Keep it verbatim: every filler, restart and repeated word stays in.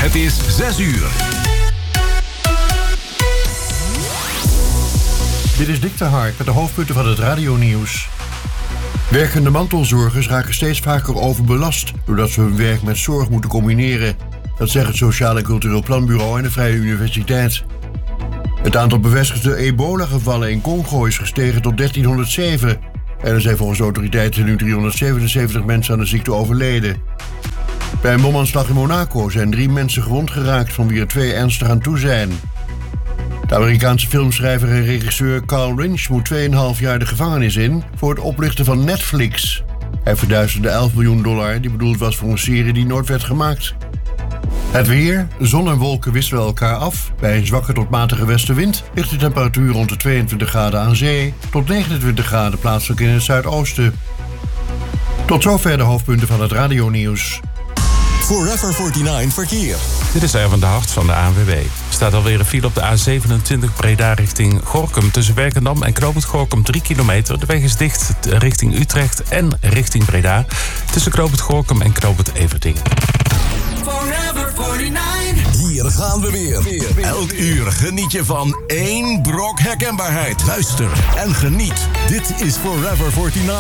Het is zes uur. Dit is Dick de Hark met de hoofdpunten van het radionieuws. Werkende mantelzorgers raken steeds vaker overbelast doordat ze hun werk met zorg moeten combineren. Dat zegt het Sociaal en Cultureel Planbureau en de Vrije Universiteit. Het aantal bevestigde ebola-gevallen in Congo is gestegen tot dertienhonderdzeven. En er zijn volgens de autoriteiten nu driehonderdzevenenzeventig mensen aan de ziekte overleden. Bij een bomaanslag in Monaco zijn drie mensen gewond geraakt, van wie er twee ernstig aan toe zijn. De Amerikaanse filmschrijver en regisseur Carl Lynch moet twee komma vijf jaar de gevangenis in voor het oplichten van Netflix. Hij verduisterde elf miljoen dollar die bedoeld was voor een serie die nooit werd gemaakt. Het weer, zon en wolken wisselen elkaar af. Bij een zwakke tot matige westenwind ligt de temperatuur rond de tweeëntwintig graden aan zee tot negenentwintig graden plaatselijk in het zuidoosten. Tot zover de hoofdpunten van het radionieuws. Forever negenenveertig verkeer. Dit is Erwin de Hart van de A N W B. Er staat alweer een file op de A zevenentwintig Breda richting Gorinchem. Tussen Werkendam en Knoop het Gorinchem drie kilometer. De weg is dicht richting Utrecht en richting Breda. Tussen Knoop het Gorinchem en Knoop het Everdingen. Forever negenenveertig. Hier gaan we weer. Elk uur geniet je van één brok herkenbaarheid. Luister en geniet. Dit is Forever negenenveertig.